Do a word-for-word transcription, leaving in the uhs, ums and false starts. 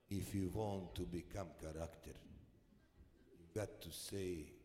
If you want to become character, you got to say